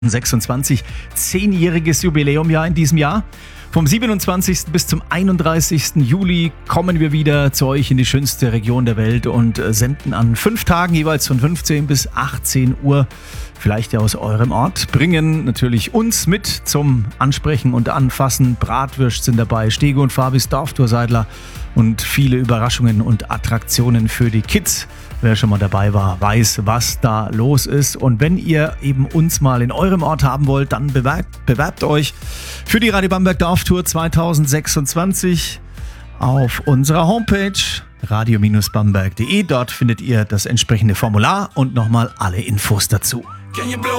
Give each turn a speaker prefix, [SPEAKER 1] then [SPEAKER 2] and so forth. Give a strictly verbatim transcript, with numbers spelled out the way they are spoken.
[SPEAKER 1] sechsundzwanzig, zehnjähriges Jubiläumjahr in diesem Jahr. Vom siebenundzwanzigsten bis zum einunddreißigsten Juli kommen wir wieder zu euch in die schönste Region der Welt und senden an fünf Tagen jeweils von fünfzehn bis achtzehn Uhr, vielleicht ja aus eurem Ort, bringen natürlich uns mit zum Ansprechen und Anfassen. Bratwürst sind dabei, Stege und Fabis Dorftourseidler und viele Überraschungen und Attraktionen für die Kids. Wer schon mal dabei war, weiß, was da los ist. Und wenn ihr eben uns mal in eurem Ort haben wollt, dann bewerbt, bewerbt euch für die Radio Bamberg Dorftour zwanzig sechsundzwanzig auf unserer Homepage radio Bindestrich bamberg punkt de. Dort findet ihr das entsprechende Formular und nochmal alle Infos dazu.